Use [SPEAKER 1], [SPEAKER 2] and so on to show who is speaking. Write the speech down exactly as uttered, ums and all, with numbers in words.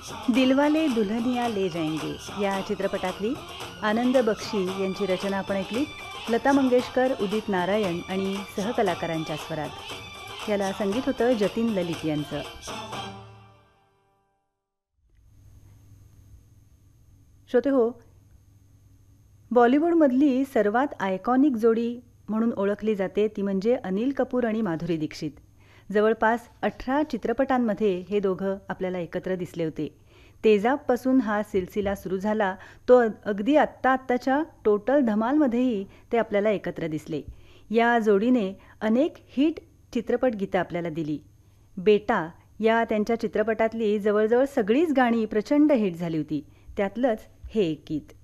[SPEAKER 1] दिलवाले दुल्हनिया ले जाएंगे या चित्रपटातली आनंद बक्षी यांची रचना आपण ऐकली. लता मंगेशकर, उदित नारायण आणि सहकलाकारांच्या स्वरात. याला संगीत होतं जतीन ललित यांचं. श्रोते हो, बॉलिवूडमधली सर्वात आयकॉनिक जोडी म्हणून ओळखली जाते ती म्हणजे अनिल कपूर आणि माधुरी दीक्षित. जवळपास अठरा चित्रपटांमध्ये हे दोघं आपल्याला एकत्र दिसले होते. तेजाबपासून हा सिलसिला सुरू झाला तो अगदी आत्ता आत्ताच्या टोटल धमालमध्येही ते आपल्याला एकत्र दिसले. या जोडीने अनेक हिट चित्रपट गीतं आपल्याला दिली. बेटा या त्यांच्या चित्रपटातली जवळजवळ सगळीच गाणी प्रचंड हिट झाली होती. त्यातलंच हे एक गीत.